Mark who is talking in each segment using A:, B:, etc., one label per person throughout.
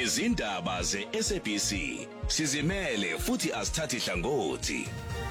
A: izindaba ze-SABC sizimele futhi asithathi hlangothi.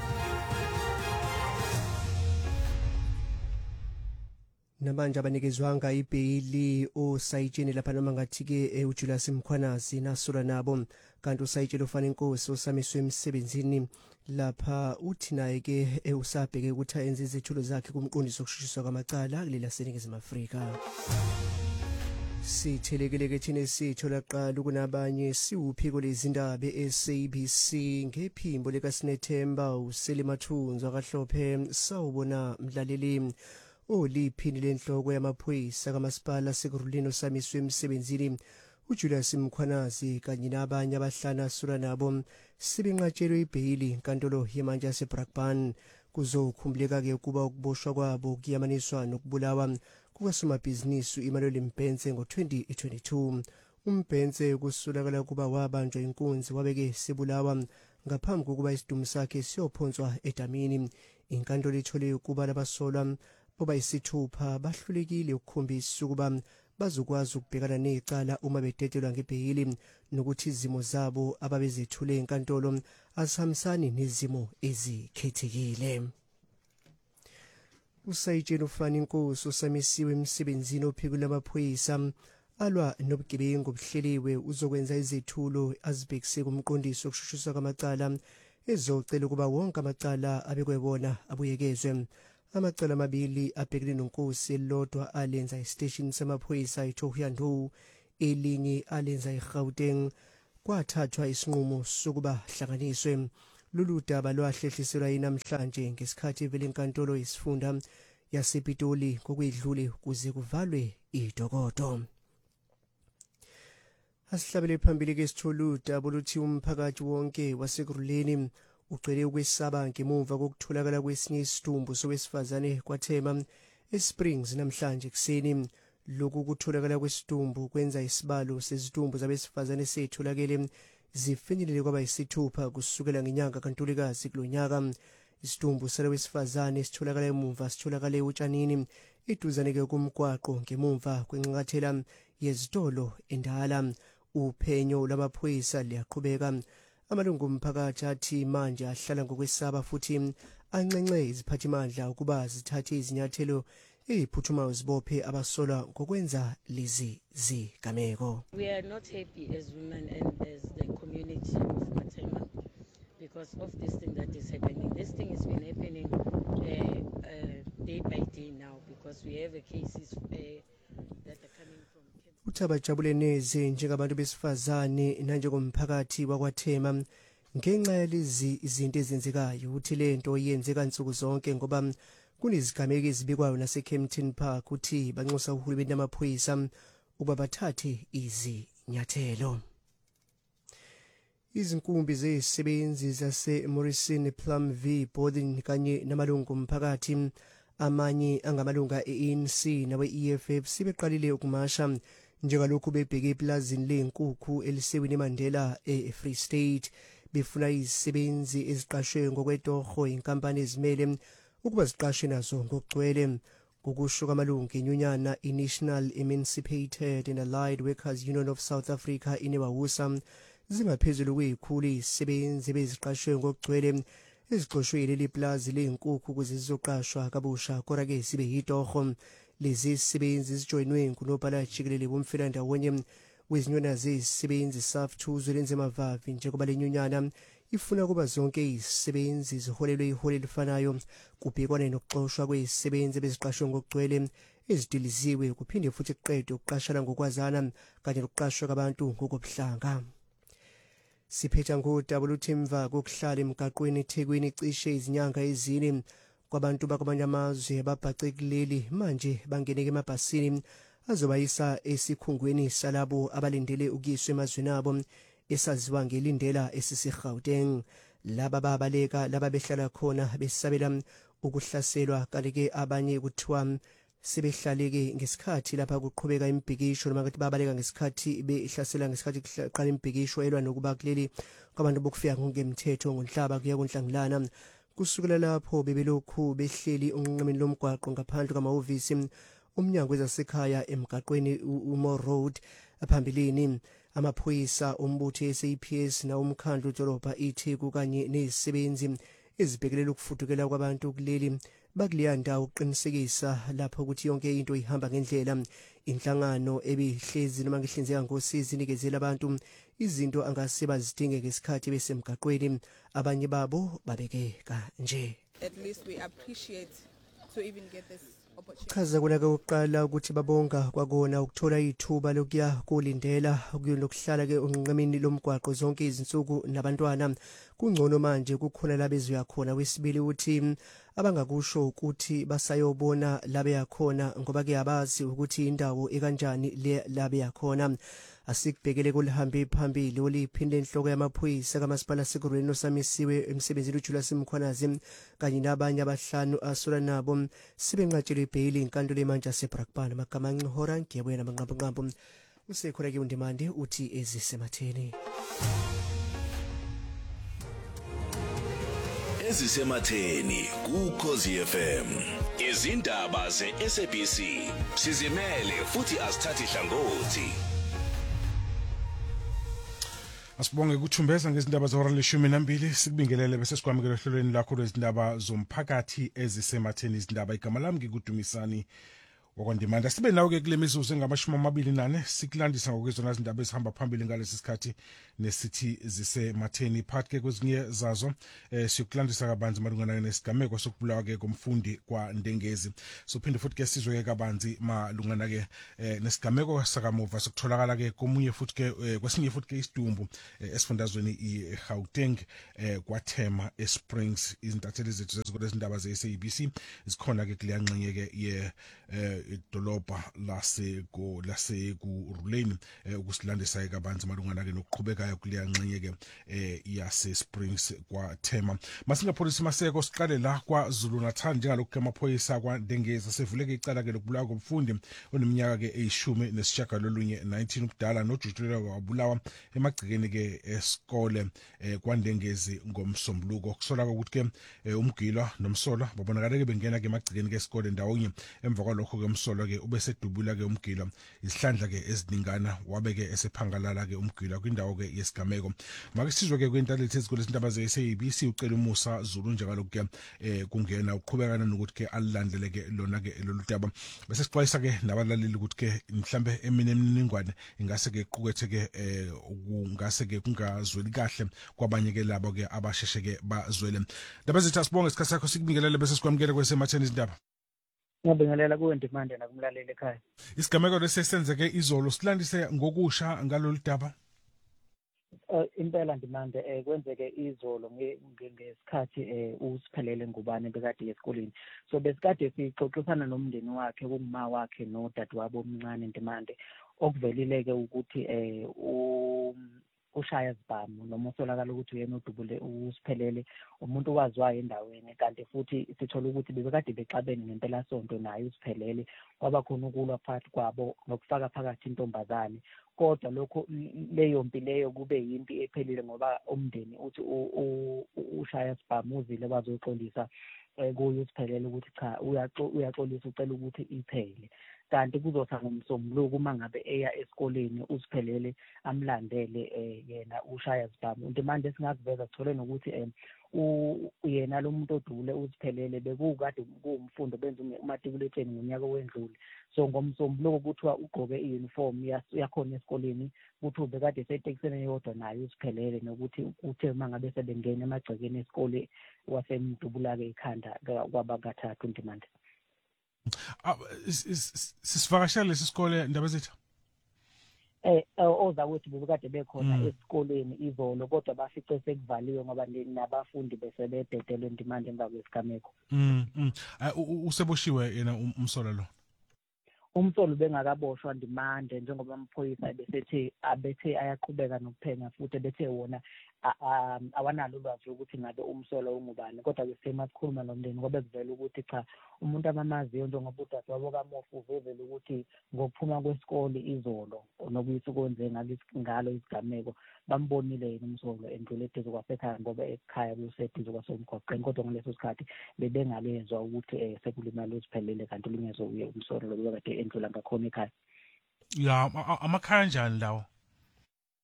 B: Namanje abanikezwanga ibhayili osayitsheni lapha noma ngathi ke uJulius Mkhwanazi nasula nabo kanti usayitshela ufana inkosi osamiswe emsebenzini lapha uthi naye ke usabheke ukuthi ayenze izethulo zakhe kumqondisi okushushiswa kwamacala kulela seningizimu Afrika. Sithelekele thina sitho laqala kunabanye siwuphiko lezindaba eSABC ngephimbo lika Sinethemba uSelimathunzwa kaHlophe sawubona mlaleli. Oliphini lenhloko yamaphoyisa kamasipala sekurulini osamiswe emsebenzini uJulius Mkhwanazi kanye nabanye abahlanu asula nabo sibenqatshelwe ibhayili inkantolo yemanje yaseBrakpan. Kuzokhumbuleka ke kuba ukuboshwa kwabo kuyamaniswa nokubulawa kukasomabhizinisi uEmmanuel Mbhense ngo-2022. uMbhense kusulakala kuba wabanjwa inkunzi wabeke sebulawa ngaphambi kokuba isidumo sakhe siyophonswa edamini. Inkantolo ithole ukuba labasolwa boba isithupha bahlulekile ukukhombisa ukuba bazokwazi ukubhekana necala uma bededelwa ngebhayili nokuthi izimo zabo ababezethule enkantolo asihambisani nezimo ezikhethekile. Usayitshela ufana inkosi osamisiwe emsebenzini ophiko lamaphoyisa alwa nobugebengu obuhleliwe uzokwenza izethulo azibhekise kumqondisi okushushiswa kwamacala ezocela ukuba wonke amacala abekwebona abuyekezwe. Amacala amabili abhekene nonkosi elilodwa alenza istation samaphoyisa eThohoyandou elinye alenza eGauteng kwathathwa isinqumo sokuba hlanganiswe. Lolu daba lwahlehliselwa namhlanje ngesikhathi vele inkantolo yesifunda yasePitoli kokwedlule kuze kuvalwe idokodo. Asihlabele phambili ke sitholuda boluthi umphakathi wonke wasekuruleni ucele ukwesaba ngemuva kokutholakala kwesinye isidumbu sowesifazane kwaThema eSprings namhlanje kuseni. Lokhu kutholakala kwesidumbu kwenza isibalo sezidumbu zabesifazane setholakele zifinyelele kwaba isithupha kusukela ngenyanga kaNtulikazi kulonyaka. Isidumbu salowesifazane sitholakala emuva sitholakale utshanini eduzane ke kumgwaqo ngemuva kwenqathela yezitolo endala. Uphenyo lwamaphoyisa liyaqhubeka. Amalungu omphakathi athi manje ahlala ngokwesaba futhi anxenxe iziphathimandla ukuba zithathe izinyathelo eziphuthumayo zibophe abasolwa ngokwenza lezi zigameko.
C: We are not happy as women and as the community of Matema because of this thing that is happening. This thing has been happening day by day now because we have cases that are coming from
B: Uthabajabule neze njengabantu besifazane nanjengomphakathi wakwaThema ngenxa yalezi izinto ezenzekayo uthi lento yenzeka insuku zonke ngoba kunezigameko ezibikwayo naseKempton Park uthi banxusa uhulumeni namaphoyisa ukuba bathathe izinyathelo. Izinkumbi zezisebenzi zaseMorrison Plum V Borden kanye namalungu omphakathi amanye angamalunga eANC nawe-EFF sibeqalile ukumasha njengalokhu bebheke eplazini lenkukhu elisewini eMandela eFree State befuna izisebenzi eziqashwe ngokwetoho inkampani ezimele ukuba ziqashwe nazo ngokugcwele. Ngokusho kwamalungu enyunyana iNational Emancipated and Allied Workers Union of South Africa ineWAWUSA zingaphezulu kweyikhulu izisebenzi beziqashwe ngokugcwele eziqoshwe leli plazi lenkukhu ukuze zizoqashwa kabusha kodwa-ke sibe yitoho. Lezi zisebenzi zijoyinwe ngunobhala jikelele bomfelandawonye wezinyunyana zezisebenzi SAFTU Zwelinze Mavavi njengoba le nyunyana ifuna kuba zonke izisebenzi ziholelwe iholo elifanayo kubhekwane nokuxoshwa kwezisebenzi beziqashwe ngokugcwele ezidiliziwe kuphinde futhi kuqedwe ukuqashana ngokwazana kanye nokuqashwa kwabantu ngokobuhlanga. Siphetha ngodaba oluthi emva kokuhlala emgaqweni eThekwini cishe izinyanga ezine kwabantu bakwamanye amazwe ababhacekileli manje bangeneke emabhasini azobayisa esikhungweni salabo abalindele ukuyiswa emazweni abo esaziwa ngelindela esisiGauteng. Laba babaleka laba behlala khona besabela ukuhlaselwa kanti-ke abanye kuthiwa sebehlaleke ngesikhathi lapha kuqhubeka imibhikisho noma ngathi babaleka ngesikhathi behlasela ngesikhathi kuqala imibhikisho elwa nokuba kuleli kwabantu bokufika ngemthetho ngonhlaba kuya konhlangulana. Kusukela lapho bebelokhu behleli onqameni lomgwaqo ngaphandle kwamahhovisi umnyango wezasekhaya emgaqweni uMore Road. Aphambilini amaphoyisa ombutho SAPS na umkhandlu dolobha iTheku kanye nezisebenzi ezibhekelela ukufudukela kwabantu kuleli bakuleya ndawo ukuqinisekisa lapho ukuthi yonke into ihamba ngendlela. Inhlangano ebihlezi noma ngihlinzeka ngosizi inikezela abantu izinto angase bazidinge ngesikhathi besemgaqweni. Abanye babo babeke kanje.
D: At least we appreciate to even get this opportunity.
B: Chaza kunake uqala ukuthi babonga kwakona ukuthola ithuba lokuya kulindela ukuyokuhlala ke onqemeni lomgwaqo zonke izinsuku nabantwana. Kungcono manje kukhona labezoya khona. Wesibili uthi abangakusho ukuthi basayobona labe yakhona ngoba kuyabazi ukuthi indawo ekanjani le labe yakhona. Asikubhekele kulihambe phambili oliphinde inhloko yamaphoyisa kaMasipala Sekurweni osamisiwe emsebenzini uJulius Mkhwanazi kanye nabanye abahlanu asola nabo sibenqatshelwe ibhayili inkantolo emanje yaseBrakpan. Amagama ancihora ngiyabuyela manqambo usekhona ke undimande uthi ezisematheni.
A: Ezisematheni kuKhosi FM. Izindaba zeSABC sizimele futhi asithathi hlangothi.
E: Asibonge ukuthumbeza ngezindaba zehora le-12 sikubingelele bese sikwamukela ohlelweni lakho lwezindaba zomphakathi ezisematheni. Izindaba igama lami ngikudumisani wakwandimanda. Sibe nawo ke kule mizuzu engama-24 sikulandisa ngokwezona zindaba ezihamba phambili ngalesi sikhathi nesithi zisematheni. Phakathi ke kwezinye zazo siyokulandisa kabanzi malungana nesigameko sokubulawa ke komfundi kwaNdengezi. Sophinde futhi ke sizwe ke kabanzi malungana ke nesigameko sakamuva sokutholakala ke komunye futhi ke kwesinye futhi ke isidumbu esifundazweni iGauteng kwaThema eSprings. Izintatheli zethu zezindaba zeSABC zikhona ke kuleya ngxenye ke ye idolobha laseGuruleni ukusilandisa kabanzi malungana ke nokuqhubekayo kuleya ngxenye ke yase Springs kwaThema. Masingapholisa maseko siqale la kwaZulu Natal njengalokhu ke amaphoyisa kwaNdengezi sevuleke icala ke lokubulawa komfundi oneminyaka ke eyishumi 19 ubudala nojujulela wabulawa emagcikeni ke esikole kwaNdengezi ngomsombuluko. Kusola ukuthi ke umgilwa nomsola babonakala ke bengena ke emagcikeni ke esikole ndawonye. Emva kwalokho ke umsola ke ube sedubula ke umgilwa isihlandla ke eziningana wabe ke esephangalala ke umgilwa kwindawo ke yesigameko. Make sizwe ke kwintalethe ezikole izindaba zeSABC ucela uMusa Zulu njengalokhu ke kungena uqhubekana nokuthi ke alilandele ke lona ke lolu daba. Bese sixwayisa ke nabalaleli ukuthi ke mhlambe eminingwane ingase ke iqukethe ke ungase ke kungazweli kahle kwabanye ke labo ke abasheshe ke bazwele. Ndaba zethu asibonge isikhathi sakho sikubingelele bese sikwamukele kwesematheni izindaba.
F: Ngibingelela kuwe Ndimande nakumlaleli ekhaya.
E: Isigameko lesisenzeke izolo silandise ngokusha ngalolu daba.
F: Impela Ndimande kwenzeke izolo ngesikhathi usiphelele ngubane bekade esikoleni. So besikade sixoxisana nomndeni wakhe kunguma wakhe nodadewabo omncane Ndimande okuvelileke ukuthi ushaya Sibhamu noma usolakala ukuthi uyena udubule usiphelele umuntu waziwayo endaweni kanti futhi sithola ukuthi bebekade bexabene ngempela sonto naye usiphelele kwaba khona ukulwa phakathi kwabo nokufaka phakathi intombazane. Kodwa lokho leyo mpi leyo kube yimpi ephelile ngoba umndeni uthi ushaya Sibhamu uzile bazoxolisa kuyo usiphelele ukuthi cha uyaxolisa ucela ukuthi iphele. Kanti kuzothi ngomsombuluko uma ngabe eya esikoleni usiphelele amlandele yena ushaya Sibhamu. Ndimanje singakuveza sithole nokuthi yena lo muntu odule usiphelele bekukade kuwumfundo benza umatikuletsheni ngonyaka wendlule. So ngomsombuluko kuthiwa ugqoke iuniform yakhona esikoleni kuthi ubekade esetekiseni yodwa naye usiphelele nokuthi uthe mangabe sebengena emagcekeni esikole wasemdubula ke ikhanda kwabakathathu Ndimande.
E: Sisivakashela lesi sikole ndaba zethu.
F: Ozakwethu bebekade bekhona esikoleni izolo kodwa bafice sekuvaliwe ngoba nabafundi bese bededelwe Ndimande emva kwesigameko.
E: Useboshiwe yena umsola lo.
F: Umsolo bengakaboshwa Ndimande njengoba amaphoyisa abethe ayaqhubeka nokuphenya futhi bethe wona awanalo ulwazi ukuthi ngabe umsolo ungubani kodwa besema sikhuluma nomndeni ngoba kuvela ukuthi cha umuntu abamaziyo njengoba udadewabo kaMofu uvele ukuthi ngokuphuma kwesikole izolo nokuyisa ukwenze ngalo isigameko bambonile yena umsolo endlule eduze kwasekhaya ngoba ekhaya kuseduze kwasomgwaqeni kodwa ngaleso sikhathi bebengalezwa ukuthi sekulimala usiphelele kanti lungezwe uye umsolo lo bekade endlula ngakhona ekhaya.
E: Ya amakhaya kanjani lawo?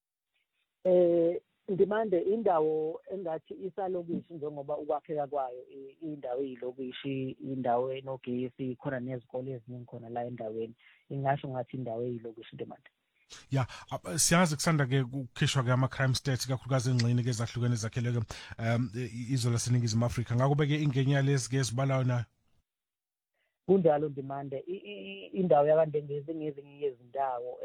F: Ndimande indawo engathi isalokishi njengoba ukwakheka kwayo indawo eyilokishi indawo enogesi khona nezikole eziningi khona la endaweni ingasho ngathi indawo eyilokishi Ndimande.
E: Ya siyazi kusanda ke ukukhishwa ke ama crime stats kakhulukazi engxini ke ezahlukene zakheleke izwe laseNingizimu Afrika ngakho beke ingenyalezi ke ezibalayo nayo
F: kunjalo Ndimande indawo yakandengezi ngezinye yezindawo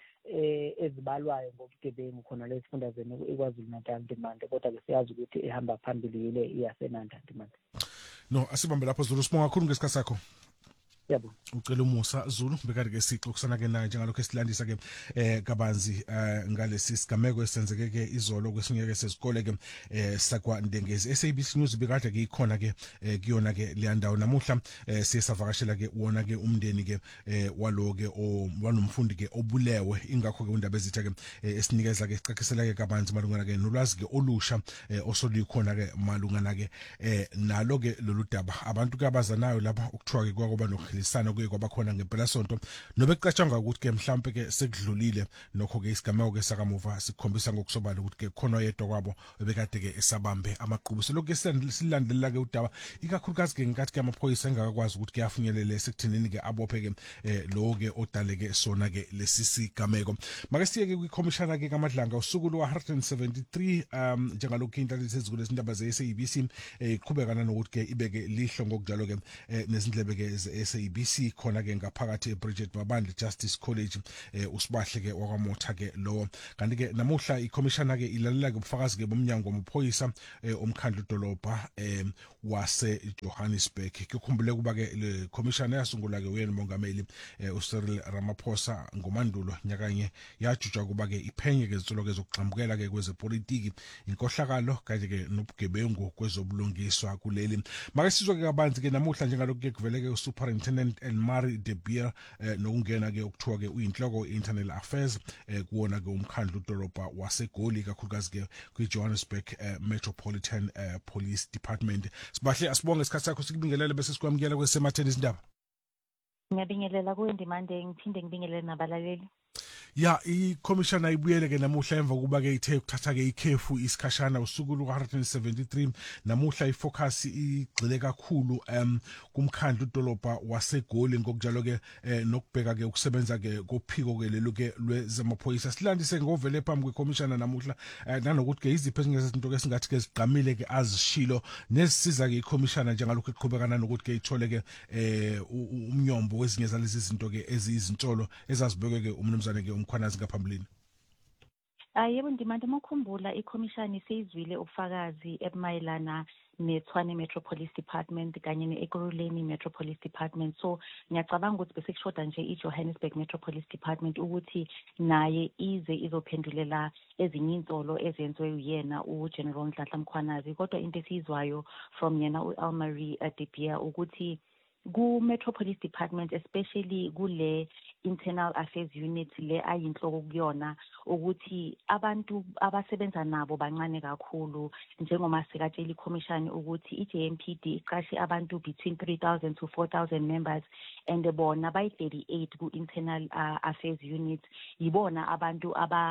F: ezibalwayo ngobugebengu khona lesifundazweni eKwaZulu Natal Ndimande kodwa ke siyazi ukuthi ehamba phambili ile iyasenanda Ndimande.
E: No asibambe lapho Zulu sibonga kakhulu ngesikhathi sakho.
F: Yebo.
E: Ucela umusa Zulu bekade ke sixoxisana ke naye njengalokho esilandisa ke kabanzi ngalesi sigameko esenzeke ke izolo kwesinye ke sesikole ke sakwa Ndengezi. SABC News bekade ke ikhona ke kuyona ke le ndawo namuhla siyesavakashela ke wona ke umndeni ke walo ke wanomfundi ke obulewe ingakho ke undaba ezitha ke esinikeza ke sicachisela ke kabanzi malungana ke nolwazi ke olusha osolukhona ke malungana ke nalo ke lolu daba abantu ke abazanayo lapha ukuthiwa ke kwakuba lisana kuye kwabakhona ngempela sonto nobecatshanga ukuthi ke mhlambe ke sekudlulile nokho ke isigameko ke sakamuva sikhombisa ngokusobala ukuthi ke khona yedwa kwabo ebekade ke esabambe amaqhubuso lokho silandelela ke udaba ikakhulukazi ke ngenkathi ke amaphoyisa engakwazi ukuthi ke afinyelele sekuthenini ke abophe ke lo ke odale ke sona ke lesisigameko make siye ke kwikhomishana ke kaMadlanga usuku lo 173 njengalokho into lezizwe lesindaba ze-SABC iqhubekana nokuthi ke ibeke lihlo ngokunjalo ke nezindlebe ke SABC khona ke ngaphakathi eBridget Mabandla Justice College usibahle ke wakwamotha ke lo kanti ke namuhla ikhomishana ke ilalela ke ubufakazi ke bomnyango wamaphoyisa omkhandlu dolobha wase Johannesburg kukhumbule kuba ke le khomishana yasungula ke uyena mongameli uCyril Ramaphosa ngomandulo nyakanye yajujwa kuba ke iphenye ke izitsolo ke zokugxambukela ke kwezepolitiki inkohlakalo kanye ke nobugebengu kwezobulungiswa kuleli make sizwe ke kabanzi ke namuhla njengalokho ke kuvele ke Superintendent Elmari de Beer nokungena ke ukuthiwa ke uyinhloko internal affairs kuona ke umkhandlu dolobha waseGoli kakhulukazi ke kwiJohannesburg Metropolitan Police Department. Sibahle asibonge isikhathi sakho sikubingelele bese sikwamukela kwesematheni izindaba.
G: Ngiyabingelela kuNdimande ngiphinde ngibingelele nabalaleli.
E: Ya ikhomishana ibuyele ke namuhla emva kuba ke ithe ukuthatha ke ikhefu isikhashana usuku lu-173 namuhla ifocus igxile kakhulu kumkhandlu dolobha waseGoli ngokunjalo ke nokubheka ke ukusebenza ke kophiko ke lelo ke lwezamaphoyisa silandise ngovele phambi kwekhomishana namuhla nanokuthi ke izipho ezingezinto ke singathi ke ziqhamile ke azishilo nesisiza ke ikhomishana njengalokho iqhubekana nokuthi ke ithole ke umnyombo wezinye zalezi zinto ke eziyizintsholo ezazibekwe ke umnumzane ke umkhwanazi ngaphambilini.
G: Yebo Ndimande mokhumbula ikhomishani seyizwile ubufakazi ebumayelana neTshwane Metropolitan Department kanye neEkurhuleni Metropolitan Department so ngiyacabanga ukuthi bese kushoda nje iJohannesburg Metropolitan Department ukuthi naye ize izophendulela ezinye insolo ezenziwe uyena uGeneral Nhlanhla Mkhwanazi kodwa into esizwayo from yena uElmari de Beer ukuthi ku-Metropolitan Department especially kule internal affairs unit le ayinhloko kuyona ukuthi abantu abasebenza nabo bancane kakhulu njengoma sekatshela ikhomishani ukuthi iJMPD iqashe abantu between 3,000 to 4,000 members and bona bayi-38 ku-internal affairs unit yibona abantu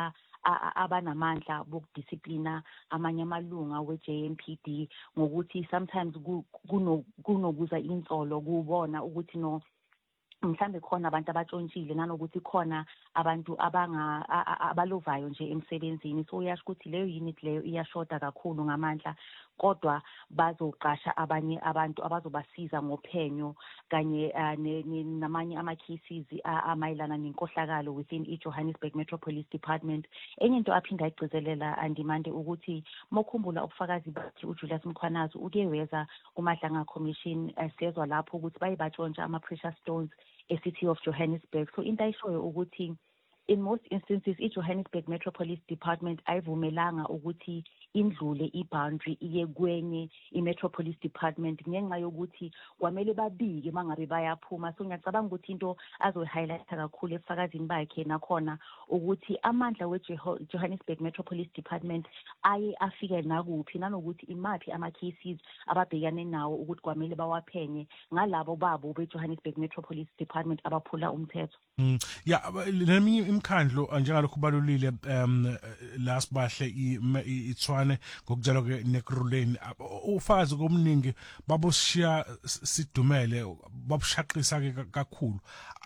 G: abanamandla bokudisciplina amanye amalunga weJMPD ngokuthi sometimes kunokuza insolo kubona ukuthi no mhlambe khona abantu abatshontshile nanokuthi khona abantu abalovayo nje emsebenzini so uyasho ukuthi leyo unit leyo iyashoda kakhulu ngamandla kodwa bazoqasha abanye abantu abazobasiza ngophenyo kanye namanye ama-cases amayelana nenkohlakalo within iJohannesburg Metropolitan Department. Enye into aphinda ayigcizelela Andimande ukuthi mokhumbula ubufakazi bathi uJulius Mkhwanazi uke weza kuMadlanga Commission sezwa lapho ukuthi bayibatshontsha ama-precious stones eCity of Johannesburg so into ayishoyo ukuthi in most instances iJohannesburg Metropolitan Department ayivumelanga ukuthi indlule iboundary iye kwenye iMetropolitan Department ngenxa yokuthi kwamele babike mangabe bayaphuma so ngiyacabanga ukuthi into azoyihighlighta kakhulu efakazini bakhe nakhona ukuthi amandla weJohannesburg Metropolitan Department aye afike nakuphi nanokuthi imaphi ama-cases ababhekane nawo ukuthi kwamele bawaphenye ngalabo babo beJohannesburg Metropolitan Department abaphula umthetho.
E: Ya leminye imkhandlo njengalokhu balulile last bahle ithwane ngokujalo ke nekruleni ufazi komningi baboshiya sidumele babushaqisa ke kakhulu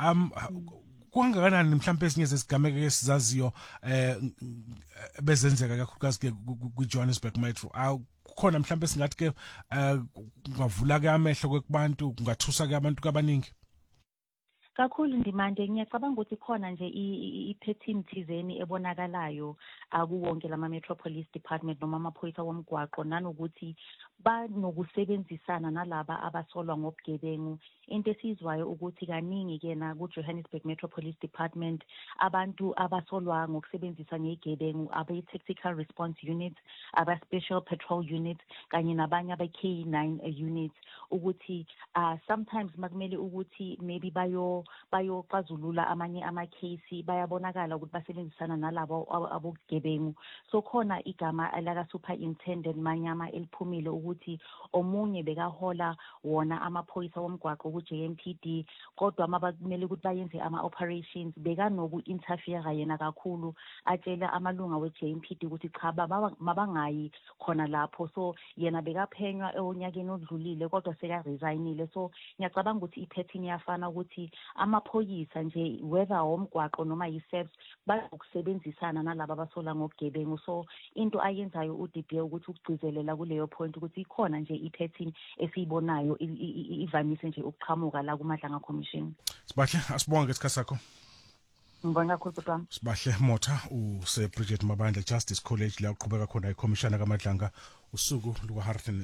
E: kangakanani mhlawumbe esinye zesigameke esizaziyo bezenzeka kakhulukazi ke kuJohannesburg Metro kukhona mhlawumbe singathi ke kungavula ke amehlo kubantu kungathusa ke abantu kabaningi
G: kakhulu Ndimande ngiyacabanga ukuthi khona nje i-pattern thizeni ebonakalayo akuwonke lama metropolis department noma amaphoyisa womgwaqo nanokuthi banokusebenzisana nalaba abasolwa ngobugebengu into esizwayo ukuthi kaningi kena ku-Johannesburg Metropolis Department abantu abasolwa ngokusebenzisa ngegebengu abe-tactical response units aba-special patrol units kanye nabanye abe-K9 units ukuthi sometimes makumele ukuthi maybe bayoxazulula amanye ama-case bayabonakala ukuthi basebenzisana nalabo abobugebengu so khona igama laka-superintendent Manyama eliphumile ukuthi omunye bekahola wona amaphoyisa womgwaqo ku-JMPD kodwa mabakumele ukuthi bayenze ama-operations bekanoku-interfere yena kakhulu atshela amalunga we-JMPD ukuthi cha mabangayi khona lapho so yena bekaphenywa onyakeni odlulile kodwa seka-resignile so ngiyacabanga ukuthi i-pattern iyafana ukuthi amaphoyisa nje whether womgwaqo noma yi-SAPS bayokusebenzisana nalabo abasola ngobugebengu so into ayenzayo uDBA ukuthi ukugcizelela kuleyo point ukuthi ikhona nje i-pattern esiyibonayo ivamise nje ukuqhamuka la kuMadlanga Commission.
E: Sibahle asibonge isikhathi sakho.
G: Ngibonga kakhulu kodwa.
E: Sibahle Motha Bridget Mabandla Justice College la uqhubeka khona iCommissioner kaMadlanga usuku luka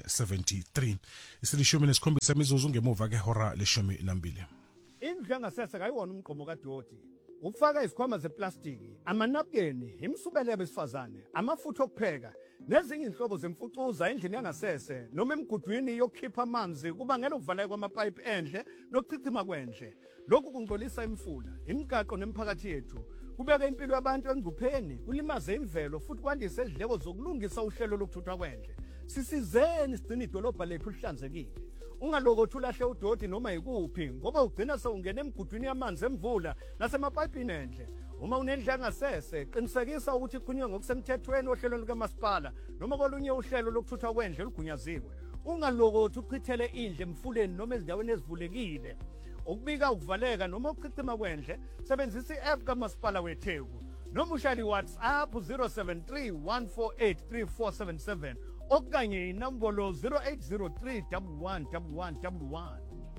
E: 173 isilishumi nesikhombisa imizuzu ngemuva ke hora leshumi nambili.
H: Indlu yangasese kayiwona umgqomo kaDoti ukufaka izikhwama zeplastiki amanapkeni imsubele besifazane amafutha okupheka nezinye inhlobo zemfucuza endlini yangasese noma emgudwini yokukhipha amanzi kubangela ukuvaleka kwamapipe endle nokuchithima kwendle lokhu kungcolisa imfula imigaqo nemphakathi yethu kubeka impilo yabantu engcupheni kulimaze imvelo futhi kwandise izindleko zokulungisa uhlelo lokuthuthwa kwendle sisizeni sigcina idolobha lethu lihlanzekile ungalokothi ulahle uDoti noma yikuphi ngoba ugcina sewungena emgudwini yamanzi emvula nasemapayipini endle uma unendlu yangasese qinisekisa ukuthi iqhunywe ngokusemthethweni ohlelweni likamasipala noma kolunye uhlelo lokuthuthwa kwendle lugunyaziwe ungalokothi uchithele indle emfuleni noma ezindaweni ezivulekile ukubika ukuvaleka noma ukuchithima kwendle sebenzisa i-app kamasipala weTheku noma ushali WhatsApp 0731483477 okanye inombolo 0803111111.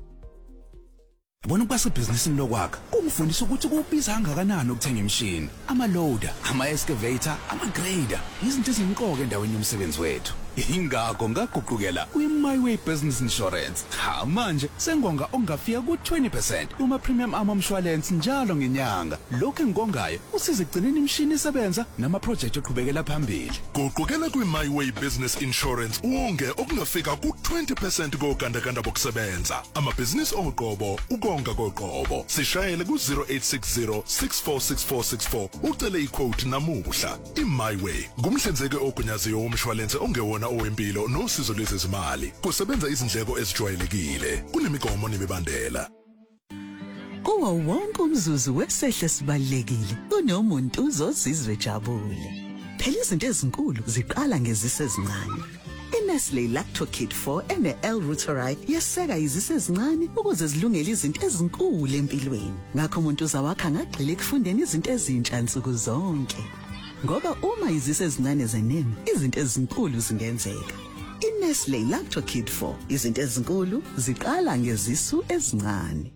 A: Bona kwasebhizinisini lokwakha kungifundisa ukuthi kubiza kangakanani ukuthenga imishini, ama-loader, ama-excavator, ama-grader, izinto ezimqoka endaweni yomsebenzi wethu. Ingakho ngaguqukela kwi-MyWay Business Insurance. Manje sengonga ongafika ku-20% uma premium amamshwalense njalo ngenyanga. Lokho engikongayo usiza ekugcineni imishini isebenza nama-project oqhubekela phambili.
I: Guqukela kwi-MyWay Business Insurance wonge okungafika ku-20% kogandaganda bokusebenza. Amabhizinisi oqobo ukonga koqobo. Sishayele ku-0860 646464 ucele iquote namuhla. I-MyWay ngumhlinzeki ogunyaziwe womshwalense ongewona owempilo nosizo lwezezimali kusebenza izindleko ezijwayelekile kunemigomo nemibandela.
J: Kuwo wonke umzuzu wesehle sibalekile kunomuntu uzozizwe jabule. Phela izinto ezinkulu ziqala ngezise ezincane. iNestle Lacto Kit 4 ene-L-Reuteri yeseka izise ezincane ukuze zilungele izinto ezinkulu empilweni. Ngakho umuntu uzawakha ngagxile ekufundeni izinto ezintsha nsuku zonke. Ngoba uma izise ezincane zenene, izinto ezinkulu zingenzeka. iNestle Lacto Kit 4, izinto ezinkulu ziqala ngezisu ezincane.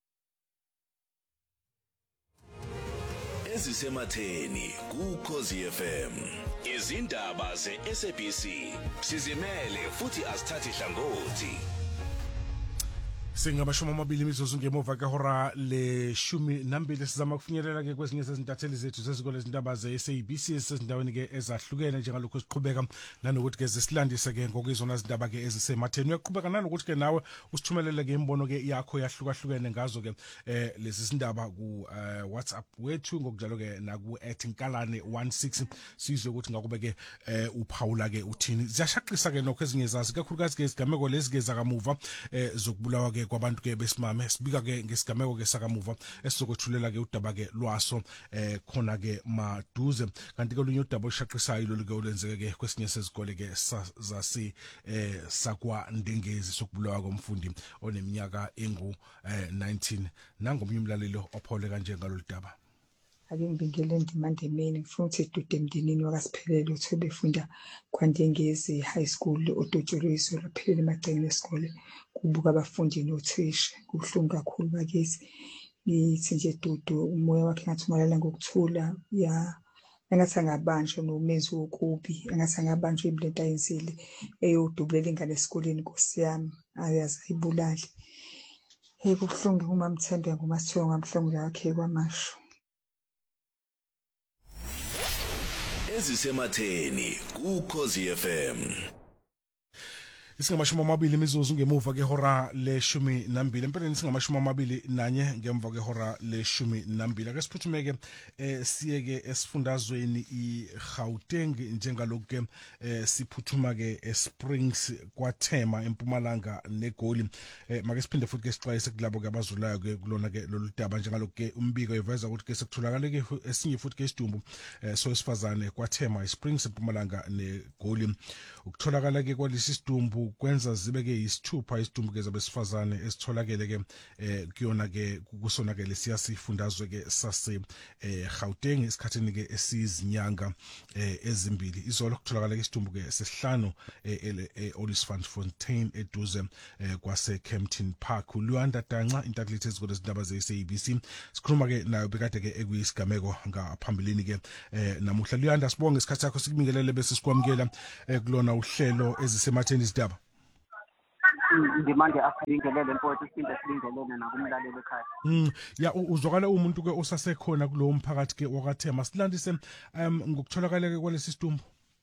A: Ezisematheni kuKhosi FM. Izindaba ze-SABC sizimele futhi asithathi hlangothi.
E: Singamashumi amabili imizuzu ngemuva kahora leshumi nambili sizama kufinyelela ke kwezinye zezintatheli zethu zezikole izindaba ze-SABC esezindaweni ke ezahlukene njengalokho siqhubeka nanokuthi ke zisilandise ke ngokuzona izindaba ke ezisematheni uyaqhubeka nanokuthi ke nawe usithumelele ke imbono ke yakho yahlukahlukene ngazo ke lezi zindaba ku WhatsApp wethu ngokunjalo ke naku @nkalane16 sizwe ukuthi ngakube ke uphawula ke uthini ziyashaqisa ke nokho ezinye zazi kakhulukazi ke isigameko lezi ke zakamuva zokubulawa ke kwabantu ke besimame sibika ke ngesigameko ke sakamuva esizokuthulela ke udaba ke lwaso khona ke maduze kanti ke lunye udaba oshaqisayo lo ke olenzeke ke kwesinye sezikole ke zasi sakwa Ndengezi sokubulawa komfundi oneminyaka engu 19 nangomnye umlaleli ophole kanje ngalolu daba.
K: Ake ngibingelele Ndimandemeni ngifuna ukuthi edude emndenini wakasiphelele uthe befunda kwaNdengezi High School oDotshuriso laphelele emagcekeni esikole kubuka abafundi nothisha kubuhlungu kakhulu bakithi ngithi nje Dudu umoya wakhe ngathi umalala ngokuthula ya engathi angabanjwa nomezi wokubi engathi angabanjwa iblenta yenzile eyodubulela ingane esikoleni Nkosi yami ayazi ayibulali kubuhlungu uma Mthembe nguMasithiwa ngamhlangula wakhe kwamasho.
L: Ezisematheni kuKhosi FM.
E: Isingamashumi amabili imizuzu ngemuva kehora le-12 empeleni isingamashumi amabili nanye ngemva kehora le-12 ake siphuthumeke siyeke esifundazweni iGauteng njengalokhu ke siphuthuma ke eSprings kwaThema eMpumalanga neGoli make siphinde futhi ke sixwayise kulabo ke abazulayo ke kulona ke lolu daba njengalokhu ke umbiko eveza ukuthi ke sekutholakala ke esinye futhi ke isidumbu sowesifazane kwaThema eSprings eMpumalanga neGoli ukutholakala ke kwalesi sidumbu kwenza zibe ke isithupha isidumbu ke zabesifazane esitholakele ke kuyona ke kusona ke lesiyasifundazwe ke sase Gauteng isikhathini ke esizinyanga ezimbili izolo kutholakala ke isidumbu ke sesihlanu Olifantsfontein eduze kwase Kempton Park uLwanda Danca intatheli ezikole izindaba ze-SABC sikhuluma ke nayo bekade ke ekuyisigameko ngaphambilini ke namuhla Luyanda sibonge isikhathi sakho sikubingelele bese sikwamukela kulona uhlelo ezisematheni izidaba.
F: Ndimande asibingelele mfowethu sinde sibingelele nakumlaleli ekhaya.
E: Ya uzwakala umuntu ke osasekhona kulowo mphakathi ke wakaThema silandise ngokutholakala ke kwalesi sidumbu.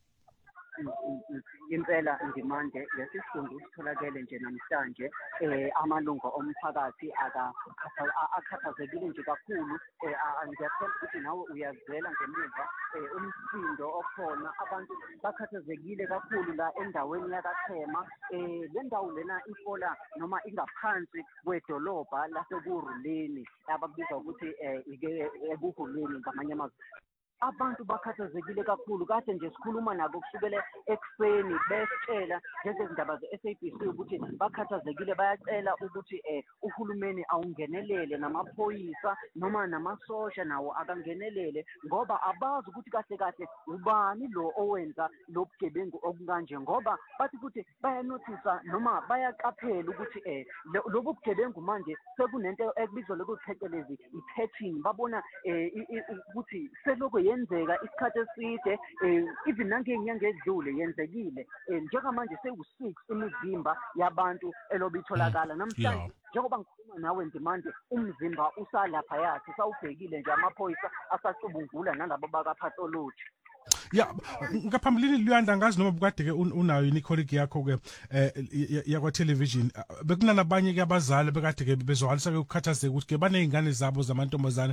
F: Impela Ndimande lesi sifungo sitholakele nje namhlanje amalungu omphakathi akhathazekile nje kakhulu ngiyathemba ukuthi nawe uyazela ngemuva umsindo okhona abantu bakhathazekile kakhulu la endaweni yakaThema le ndawo lena ifola noma ingaphansi kwedolobha lasekuruleni abakubiza ukuthi ekuhuleni ngamanye amazwi. Abantu bakhathazekile kakhulu kade nje sikhuluma nabo kusukela ekuseni besitshela ngezindaba ze-SABC ukuthi bakhathazekile bayacela ukuthi uhulumeni awungenelele namaphoyisa noma namasosha nawo akangenelele ngoba abazi ukuthi kahle kahle ubani lo owenza lobugebengu okukanje ngoba bathi ukuthi bayanothisa noma bayaqaphela ukuthi lobu bugebengu manje sekunento ekubizwa lokuphecelezi i-patching babona ukuthi seloko yenzeka isikhathi eside even nangenyanga edlule yenzekile njengamanje sewu6 imizimba yabantu elobe itholakala namhlanje njengoba ngikhuluma nawe Ndimande umzimba usalapha yathi sawubhekile nje amaphoyisa asacubungula nalabo bakapathology.
E: Ya ngaphambilini Luyanda ngazi noma bukade ke unayo icolleague yakho ke yakwa television bekunana abanye ke abazali bekade ke bezohalisa ke ukukhathazeka ukuthi ke banezingane zabo zamantombazana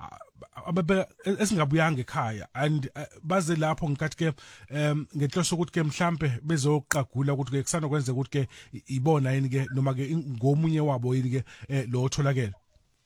E: esingabuyanga ekhaya and baze lapho ngikathi ke ngenhloso ukuthi ke mhlambe bezoqagula ukuthi ke kusana kwenza ukuthi ke ibona yini ke noma ke ngomunye wabo yini ke lo otholakele.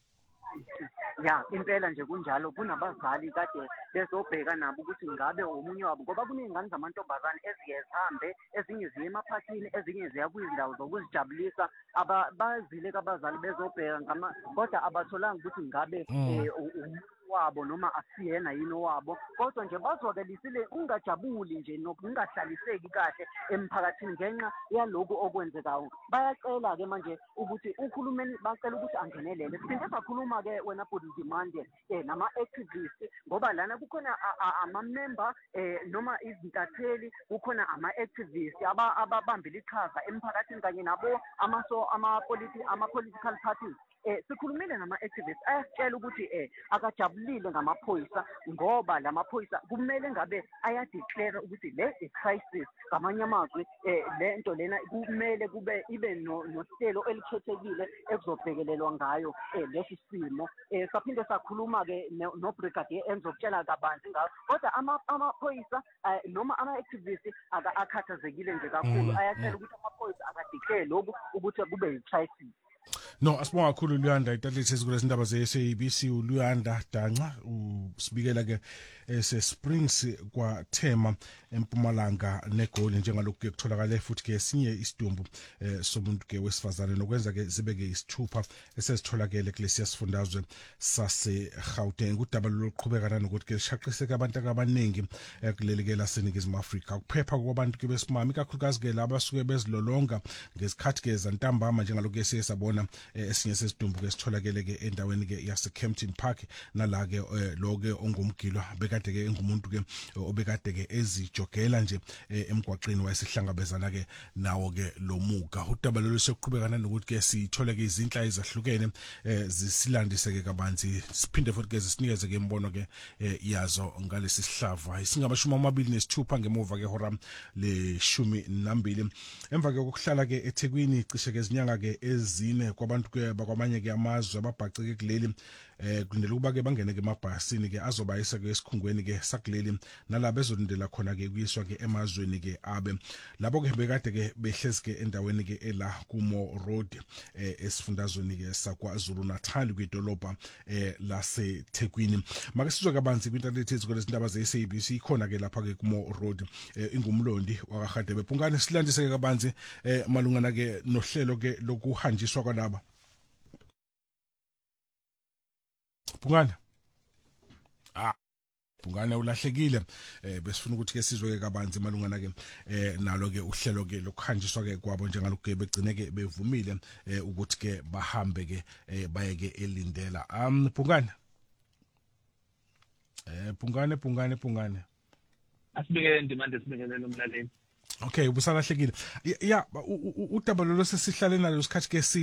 F: Ya impela nje kunjalo kunabazali kade bezobheka nabo ukuthi ngabe omunye wabo ngoba kunezingane zamantombazane ezihambe ezinye ziye emaphathini ezinye ziya kwizindawo zokuzijabulisa abazile kabazali bezobheka kodwa abatholanga ukuthi ngabe wabo noma asiyena yini wabo kodwa nje bazwakelisile ungajabuli nje nokungahlaliseki kahle emphakathini ngenxa yaloko okwenzekayo bayacela ke manje ukuthi uhulumeni bacela ukuthi angenelele siphinde sakhuluma ke wena Ndimande nama-activists ngoba lana kukhona ama-member noma izintatheli kukhona ama-activists ababambela iqhaza emphakathini kanye nabo ama-political parties sikhulumile nama-activists ayasitshela ukuthi akajabulile ngamaphoyisa ngoba lamaphoyisa kumele ngabe ayadeclare ukuthi le i-crisis ngamanye amazwi le nto lena kumele kube ibe nohlelo elikhethekile ekuzobhekelelwa ngayo lesi simo saphinde sakhuluma-ke no-brigadier enzokutshela kabanzi ngayo kodwa amaphoyisa noma ama-activists akhathazekile nje kakhulu ayacela ukuthi amaphoyisa akadeclare lokhu ukuthi kube yi-crisis.
E: No, asibonga kakhulu Luyanda itatlethe ezikule zindaba ze-SABC uLuyanda Danca usibikela ke se-Springs kwaThema eMpumalanga neGoli njengalokhu ke kutholakala futhi ke esinye isidumbu somuntu ke wesifazane nokwenza ke zibe ke isithupha esezitholakele kulesi sifundazwe sase-Gauteng. Udaba lokuqhubekana nokuthi ke lishaqiseke abantu abaningi kuleli ke laseNingizimu Afrika. Ukuphepha kwabantu ke besimami ikakhulukazi ke laba basuke bezilolonga ngesikhathi ke zantambama njengalokhu ke siyesabona esinye sesidumbu ke sitholakele ke endaweni ke yase Kempton Park nala ke lo ke ongumgilwa bekade ke engumuntu ke obekade ke ezijogela nje emgwaqeni wayesihlangabezana ke nawo ke lomuka. Udaba lolu sokuqhubekana nokuthi ke sithole ke izinhla ezahlukene zisilandise ke kabanzi siphinde futhi ke sinikeze ke imbono ke yazo ngalesi sihlava isingabashuma 26 ngemuva ke hora le12 emva ke ukuhlala ke eThekwini cishe ke izinyanga ke ezine kwabantu ke bakwamanye ke amazwe ababhaceke kuleli kulindele ukuba ke bangene ke emabhasini ke azobayisa ke esikhungweni ke sakuleli nalabo bezolindela khona ke kuyiswa ke emazweni ke abe labo ke bekade ke behlezi ke endaweni ke ela kuMo Road esifundazweni ke saKwaZulu Natal kwidolobha laseThekwini. Make sizwe kabanzi kwinternet ezikole izindaba ze-SABC ikhona ke lapha ke kuMo Road ingumlondi wakaHadebe Pungane silandise ke kabanzi malungana ke nohlelo ke lokuhanjiswa kwalaba Pungane. Pungane ulahlekile besifuna ukuthi ke sizwe ke kabanzi malungana ke nalo ke uhlelo ke lokhanjiswa ke kwabo njengalokho ke begcine ke bevumile ukuthi ke bahambe ke baye ke elindela Pungane. Pungane.
M: Asibekele ndimande sibekele nomlaleli.
E: Okay ubusalahlekile. Ya udaba lo sesihlale nalo isikhathi ke